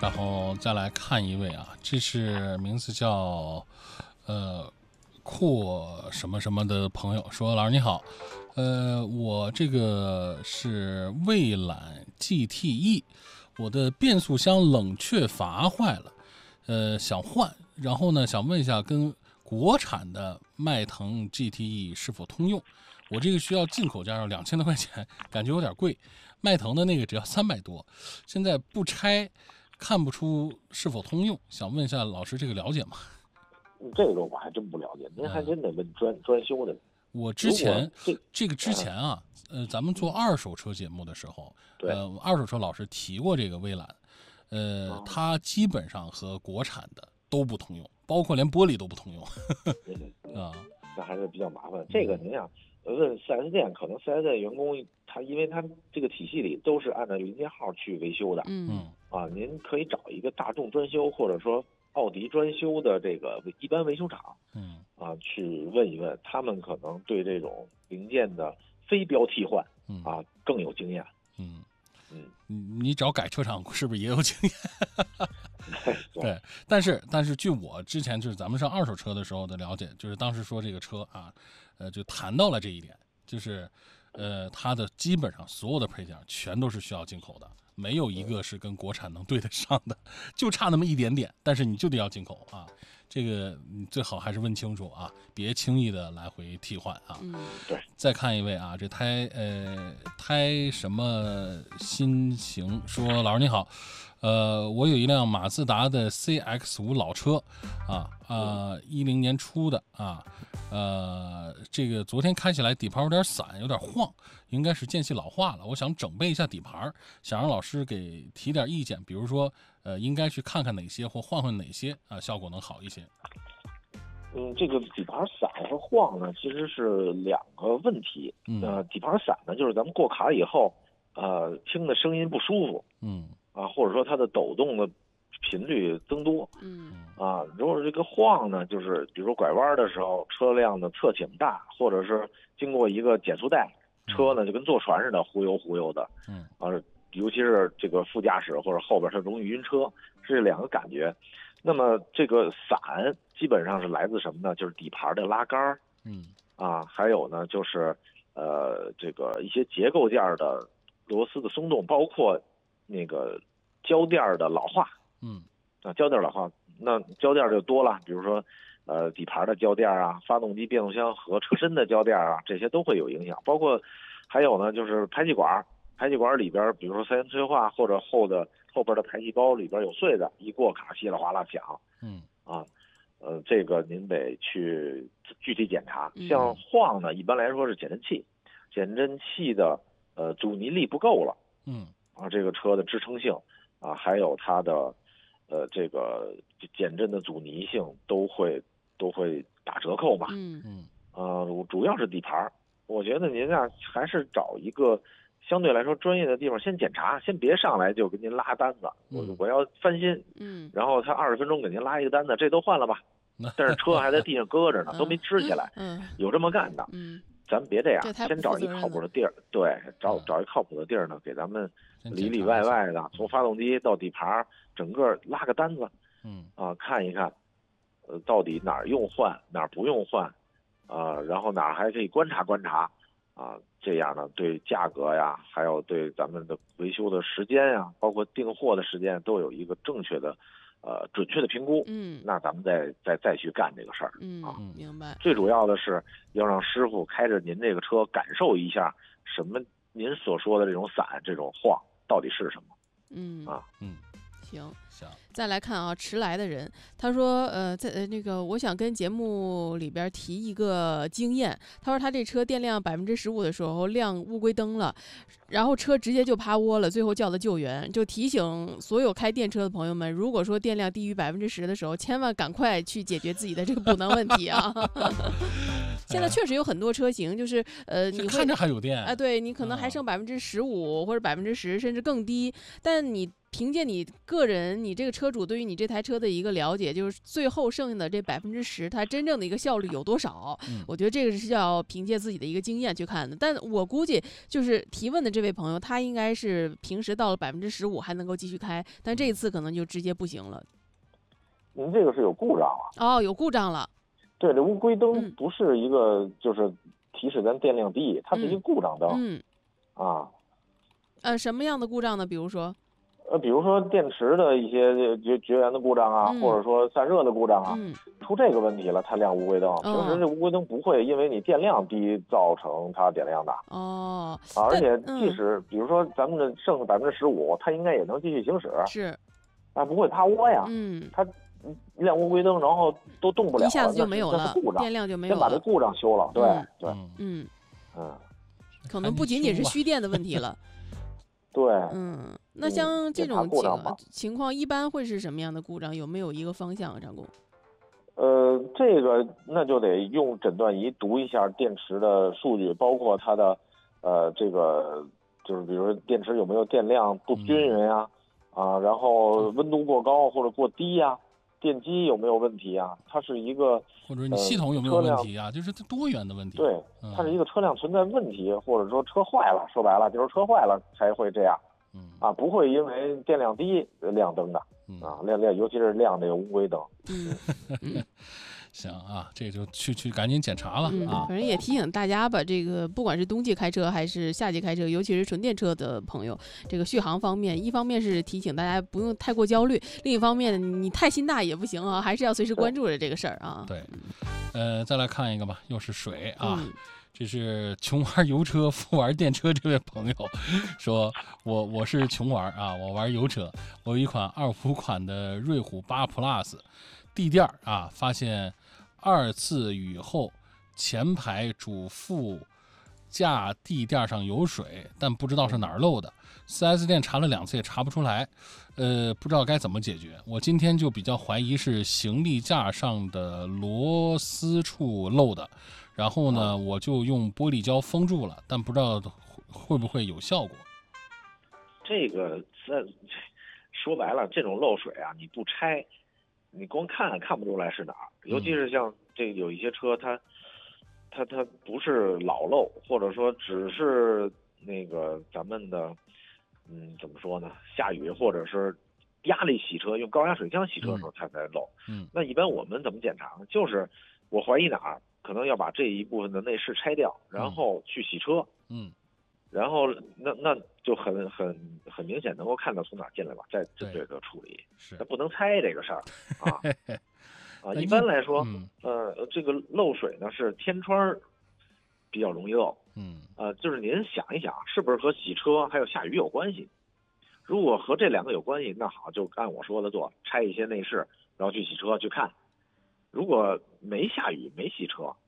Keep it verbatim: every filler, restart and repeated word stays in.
然后再来看一位啊，这是名字叫呃阔什么什么的朋友说，老师你好，呃，我这个是蔚揽 G T E， 我的变速箱冷却阀坏了，呃，想换，然后呢，想问一下跟国产的迈腾 G T E 是否通用？我这个需要进口加上两千多块钱，感觉有点贵。迈腾的那个只要三百多，现在不拆看不出是否通用，想问一下老师这个了解吗？ 这个我还真不了解，您还真得问专专修的。 我之前这这个之前啊，呃，咱们做二手车节目的时候，呃，二手车老师提过这个蔚揽，呃，它基本上和国产的都不通用，包括连玻璃都不通用。啊， 那还是比较麻烦。这个您想问四 S 店，可能四 S 店员工他因为他这个体系里都是按照零件号去维修的， 嗯啊，您可以找一个大众专修或者说奥迪专修的这个一般维修厂， 嗯啊，去问一问，他们可能对这种零件的非标替换，啊，更有经验。 嗯嗯，你找改车厂是不是也有经验？对，但是但是据我之前就是咱们上二手车的时候的了解，就是当时说这个车啊，呃，就谈到了这一点，就是呃，它的基本上所有的配件全都是需要进口的。没有一个是跟国产能对得上的，就差那么一点点，但是你就得要进口啊，这个你最好还是问清楚啊，别轻易的来回替换啊。 嗯，对。 再看一位啊，这胎呃胎什么心情说，老师你好，呃，我有一辆马自达的 C X 五 老车啊啊，一零年出的啊，呃，这个昨天开起来底盘有点散，有点晃，应该是间隙老化了。我想整备一下底盘，想让老师给提点意见，比如说，呃，应该去看看哪些或换换哪些啊，效果能好一些。 嗯，这个底盘散和晃呢，其实是两个问题。 嗯， 呃，底盘散呢，就是咱们过卡以后，呃，听的声音不舒服。 嗯， 啊，或者说它的抖动的频率增多。 嗯， 啊，如果这个晃呢，就是比如说拐弯的时候，车辆的侧倾大，或者是经过一个减速带，车呢就跟坐船似的忽悠忽悠的。 嗯， 啊，尤其是这个副驾驶或者后边它容易晕车，是这两个感觉。那么这个散基本上是来自什么呢？就是底盘的拉杆， 嗯， 啊，还有呢就是呃这个一些结构件的螺丝的松动，包括那个胶垫的老化。 嗯， 啊，胶垫老化，那胶垫就多了，比如说呃底盘的胶垫啊，发动机变速箱和车身的胶垫啊，这些都会有影响。包括还有呢就是排气管，排气管里边比如说三元催化或者后的后边的排气包里边有碎的，一过卡稀里哗啦响。 嗯， 啊，呃，这个您得去具体检查。像晃呢，一般来说是减震器，减震器的呃阻尼力不够了。 嗯， 啊，这个车的支撑性啊，还有它的呃这个减震的阻尼性都会都会打折扣吧。 嗯嗯， 呃，主要是底盘，我觉得您啊还是找一个相对来说专业的地方先检查，先别上来就给您拉单子。我我要翻新， 嗯， 然后他二十分钟给您拉一个单子，这都换了吧？但是车还在地上搁着呢，都没支起来。 嗯， 有这么干的。 嗯， 咱别这样， 这先找一靠谱的地儿，对，找找一靠谱的地儿呢，给咱们里里外外的，从发动机到底盘，整个拉个单子。 嗯， 啊，看一看，呃，到底哪儿用换，哪儿不用换，啊，然后哪儿还可以观察观察。啊，这样呢，对价格呀，还有对咱们的维修的时间呀，包括订货的时间，都有一个正确的、呃准确的评估。 嗯， 那咱们再再再去干这个事儿。 嗯啊， 明白。 最主要的是要让师傅开着您这个车，感受一下什么您所说的这种散、这种晃到底是什么。 嗯啊， 嗯。 行， 行， 再来看啊，迟来的人，他说，呃，在呃那个，我想跟节目里边提一个经验。他说他这车电量百分之十五的时候亮乌龟灯了，然后车直接就趴窝了，最后叫了救援。就提醒所有开电车的朋友们，如果说电量低于百分之十的时候，千万赶快去解决自己的这个补能问题啊。现在确实有很多车型，就是呃，你看着还有电啊、呃，对你可能还剩百分之十五或者百分之十，甚至更低，但你凭借你个人，你这个车主对于你这台车的一个了解，就是最后剩下的这百分之十，它真正的一个效率有多少？ 嗯、 我觉得这个是要凭借自己的一个经验去看的。但我估计就是提问的这位朋友，他应该是平时到了百分之十五还能够继续开，但这一次可能就直接不行了。 您这个是有故障了。 哦，有故障了。 对，这乌龟灯嗯不是一个就是提示咱电量低，它是一个故障灯。 嗯。 啊。 呃，什么样的故障呢？比如说？ 呃，比如说电池的一些绝绝缘的故障啊， 嗯、 或者说散热的故障啊， 嗯、 出这个问题了，它亮乌龟灯。 哦、 平时这乌龟灯不会因为你电量低造成它点亮的。 哦。 啊，而且即使、 嗯、 比如说咱们的剩下百分之十五，它应该也能继续行驶。 是。 啊，不会趴窝呀。 嗯。 它亮乌龟灯，然后都动不了了， 一下子就没有了， 故障电量就没有了。 先把这故障修了。对、 嗯、 对。 嗯嗯。 可能不仅仅是蓄电的问题了。 对， 嗯，那像这种情、 嗯、 情况，一般会是什么样的故障？有没有一个方向，张工？ 呃，这个那就得用诊断仪读一下电池的数据，包括它的呃这个就是比如说电池有没有电量不均匀啊、嗯、啊，然后温度过高或者过低呀、啊，电机有没有问题啊？它是一个或者你系统有没有问题啊？就是它多元的问题。 对，它是一个车辆存在问题，嗯、或者说车坏了，说白了就是车坏了才会这样。 嗯啊，不会因为电量低亮灯的。 嗯啊，亮亮，尤其是亮这个乌龟灯。 嗯。 行啊，这就去去赶紧检查了、 嗯、 啊！ 反正也提醒大家吧，这个不管是冬季开车还是夏季开车，尤其是纯电车的朋友，这个续航方面，一方面是提醒大家不用太过焦虑，另一方面你太心大也不行啊，还是要随时关注着这个事儿啊。 对，呃，再来看一个吧，又是水啊。 嗯， 这是穷玩油车富玩电车这位朋友说，我我是穷玩啊，我玩油车，我有一款二五款的瑞虎八 Plus， 地垫啊，发现二次雨后前排主副驾地垫上有水，但不知道是哪儿漏的， 四 S 店查了两次也查不出来，呃，不知道该怎么解决。我今天就比较怀疑是行李架上的螺丝处漏的，然后呢，我就用玻璃胶封住了，但不知道会不会有效果。 这个说白了，这种漏水啊，你不拆，你光看看不出来是哪儿。尤其是像这有一些车，它它它不是老漏，或者说只是那个咱们的，嗯，怎么说呢？下雨或者是压力洗车，用高压水枪洗车的时候它才漏。 嗯， 那一般我们怎么检查呢？就是我怀疑哪儿，可能要把这一部分的内饰拆掉，然后去洗车。 嗯。 然后那那就很很很明显能够看到从哪儿进来吧，再针对这个处理， 是， 那不能猜这个事儿啊啊！一般来说，嗯、呃，这个漏水呢是天窗比较容易漏， 嗯， 呃，就是您想一想，是不是和洗车还有下雨有关系？如果和这两个有关系，那好，就按我说的做，拆一些内饰，然后去洗车去看。如果没下雨没洗车，